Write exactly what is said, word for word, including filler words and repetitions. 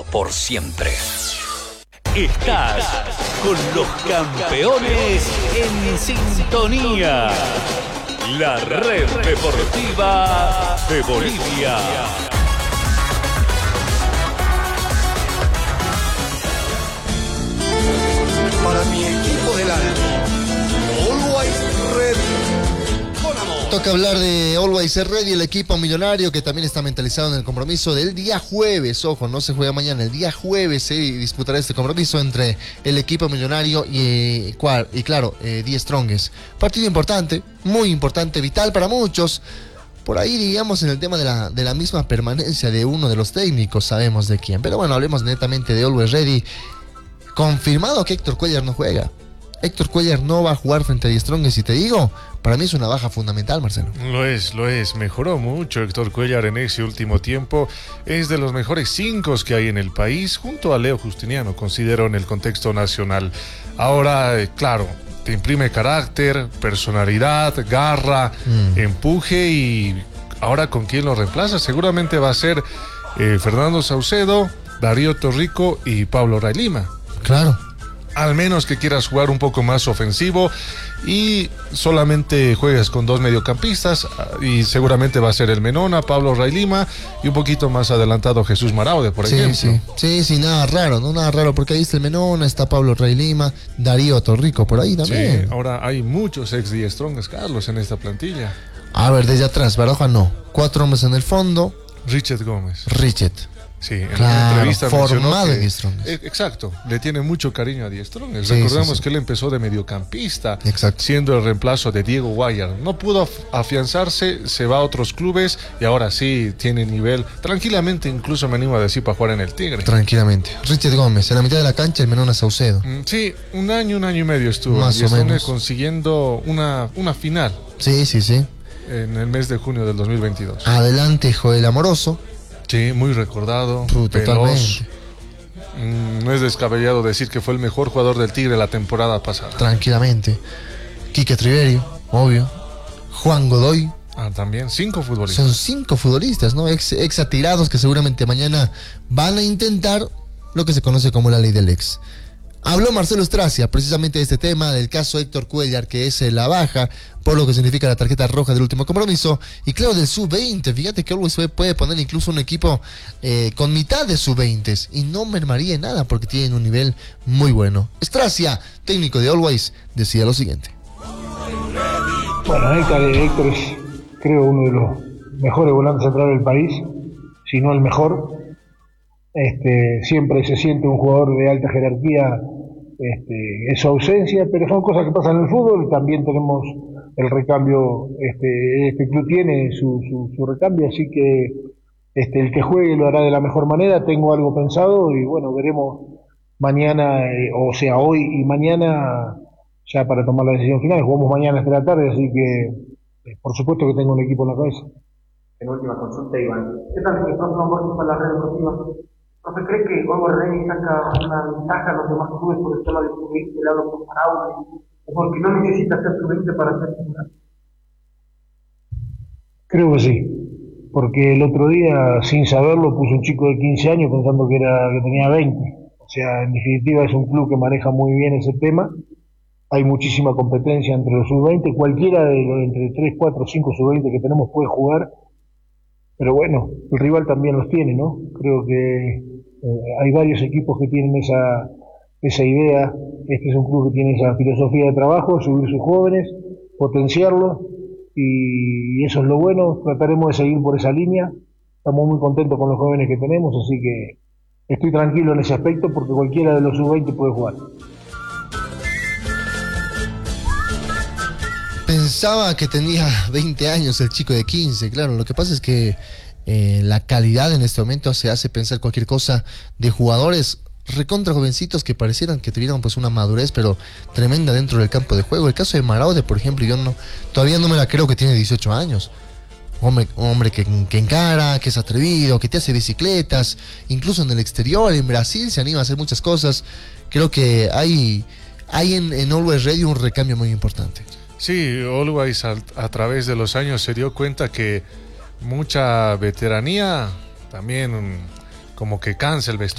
por siempre. Estás con los campeones en sintonía. La red deportiva de Bolivia. Para mi equipo del alma, Always Ready. Toca hablar de Always Ready, el equipo millonario que también está mentalizado en el compromiso del día jueves. Ojo, no se juega mañana, el día jueves se disputará este compromiso entre el equipo millonario y, y claro, eh, The Strongest. Partido importante, muy importante, vital para muchos. Por ahí, digamos, en el tema de la, de la misma permanencia de uno de los técnicos, sabemos de quién. Pero bueno, hablemos netamente de Always Ready. Confirmado que Héctor Cuellar no juega. Héctor Cuellar no va a jugar frente a The Strongest, y te digo, para mí es una baja fundamental, Marcelo. Lo es, lo es. Mejoró mucho Héctor Cuellar en ese último tiempo. Es de los mejores cinco que hay en el país, junto a Leo Justiniano, considero, en el contexto nacional. Ahora, eh, claro, te imprime carácter, personalidad, garra, mm. empuje, y ahora ¿con quién lo reemplaza? Seguramente va a ser eh, Fernando Saucedo, Darío Torrico y Pablo Ray Lima. Claro. Al menos que quieras jugar un poco más ofensivo y solamente juegas con dos mediocampistas, y seguramente va a ser el Menona, Pablo Ray Lima y un poquito más adelantado Jesús Maraude, por sí, ejemplo. Sí, sí, sí, nada raro, no nada raro, porque ahí está el Menona, está Pablo Ray Lima, Darío Torrico por ahí también. Sí, ahora hay muchos ex The Strongest, Carlos, en esta plantilla. A ver, desde atrás, Baroja no. Cuatro hombres en el fondo. Richard Gómez. Richard. Sí, en claro, la entrevista formado que, en The Strongest. Eh, exacto, le tiene mucho cariño a The Strongest. Sí, Recordemos sí, sí. que él empezó de mediocampista, exacto. siendo el reemplazo de Diego Guayar. No pudo afianzarse, se va a otros clubes y ahora sí tiene nivel. Tranquilamente, incluso me animo a decir, para jugar en el Tigre. Tranquilamente. Richard Gómez, en la mitad de la cancha, el Menona Saucedo. Mm, sí, un año, un año y medio estuvo. Más y o menos. consiguiendo una, una final. Sí, sí, sí. En el mes de junio del dos mil veintidós. Adelante, Joel Amoroso. Sí, muy recordado, Puh, veloz. Mm, no es descabellado decir que fue el mejor jugador del Tigre la temporada pasada. Tranquilamente. Quique Triverio, obvio. Juan Godoy. Ah, también, cinco futbolistas. Son cinco futbolistas, ¿no? Ex, ex atirados que seguramente mañana van a intentar lo que se conoce como la ley del ex. Habló Marcelo Stracia precisamente de este tema, del caso Héctor Cuellar, que es la baja, por lo que significa la tarjeta roja del último compromiso, y claro, del sub veinte. Fíjate que Always puede poner incluso un equipo eh, con mitad de sub veinte y no mermaría en nada porque tienen un nivel muy bueno. Stracia, técnico de Always, decía lo siguiente. Bueno, Héctor, Héctor es, creo, uno de los mejores volantes centrales del país, si no el mejor. Este, siempre se siente un jugador de alta jerarquía este, en su ausencia, pero son cosas que pasan en el fútbol. También tenemos el recambio, este, este club tiene su, su, su recambio, así que este, el que juegue lo hará de la mejor manera. Tengo algo pensado y bueno, veremos mañana, eh, o sea, hoy y mañana, ya para tomar la decisión final. Jugamos mañana hasta la tarde, así que eh, por supuesto que tengo un equipo en la cabeza. En última consulta, Iván. ¿Qué tal si el próximo Borges para la red deportiva? ¿No se cree que Always Ready saca una ventaja a los demás clubes por el tema de su veinte? Le hablo por Maraude, o porque no necesita hacer su veinte para ser titular. Creo que sí, porque el otro día, sin saberlo, puso un chico de quince años pensando que era que tenía veinte. O sea, en definitiva es un club que maneja muy bien ese tema. Hay muchísima competencia entre los sub veinte. Cualquiera de los entre tres, cuatro, cinco sub veinte que tenemos puede jugar. Pero bueno, el rival también los tiene, ¿no? Creo que eh, hay varios equipos que tienen esa esa idea. Este es un club que tiene esa filosofía de trabajo, subir sus jóvenes, potenciarlos, y eso es lo bueno. Trataremos de seguir por esa línea. Estamos muy contentos con los jóvenes que tenemos, así que estoy tranquilo en ese aspecto porque cualquiera de los sub veinte puede jugar. Pensaba que tenía veinte años el chico de quince, claro, lo que pasa es que eh, la calidad en este momento se hace pensar cualquier cosa de jugadores recontra jovencitos que parecieran que tuvieran pues una madurez pero tremenda dentro del campo de juego. El caso de Maraude, por ejemplo, yo no todavía no me la creo que tiene dieciocho años. Hombre, hombre que, que encara, que es atrevido, que te hace bicicletas, incluso en el exterior, en Brasil se anima a hacer muchas cosas. Creo que hay, hay en, en Always Ready un recambio muy importante. Sí, Always a, a través de los años se dio cuenta que mucha veteranía también como que cansa el vestuario.